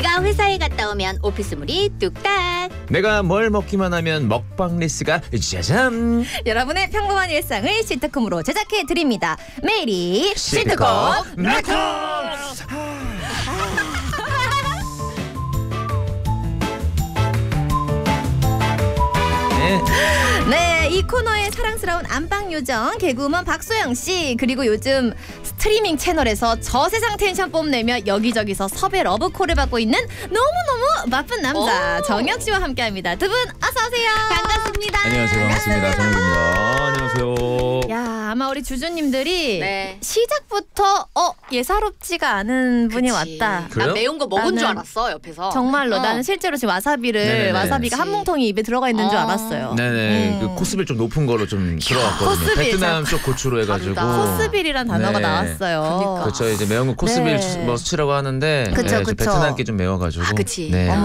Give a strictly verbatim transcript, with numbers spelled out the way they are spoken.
내가 회사에 갔다 오면 오피스물이 뚝딱. 내가 뭘 먹기만 하면 먹방 리스트가 짜잔. 여러분의 평범한 일상을 시트콤으로 제작해 드립니다. 매일이 시트콤 나이트. 네. 네, 이 코너의 사랑스러운 안방 요정 개그우먼 박소영 씨, 그리고 요즘 스트리밍 채널에서 저세상 텐션 뽐내며 여기저기서 섭외 러브콜을 받고 있는 너무너무 바쁜 남자 오. 정혁 씨와 함께합니다. 두 분 어서 오세요. 반갑습니다. 안녕하세요. 반갑습니다. 정혁입니다. 안녕하세요. 야, 아마 우리 주주님들이 네. 시작부터 어 예사롭지가 않은 분이 그치. 왔다. 그래요? 난 매운 거 먹은 줄 나는 알았어 옆에서. 정말로 어. 나는 실제로 지금 와사비를 네네네. 와사비가 한 그치. 뭉텅이 입에 들어가 있는 줄 어. 알았어요. 네네. 음. 그 코스빌 좀 높은 거로 좀 들어갔거든요. 코스빌. 베트남 쪽 고추로 해가지고. 다르다. 코스빌이란 단어가 네. 나왔어요. 그러니까. 그렇죠. 이제 매운 거 코스빌 네. 수- 뭐 수치라고 하는데 그쵸, 네, 좀 그쵸. 베트남께 좀 매워가지고. 아, 그치. 네. 어머,